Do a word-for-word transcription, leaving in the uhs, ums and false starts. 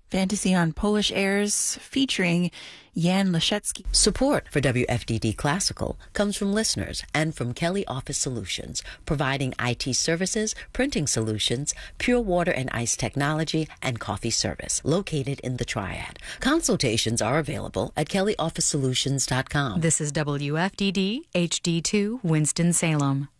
Fantasy on Polish airs featuring Jan Leszecki. Support for W F D D Classical comes from listeners and from Kelly Office Solutions, providing I T services, printing solutions, pure water and ice technology, and coffee service, located in the Triad. Consultations are available at kelly office solutions dot com. This is W F D D H D two Winston-Salem.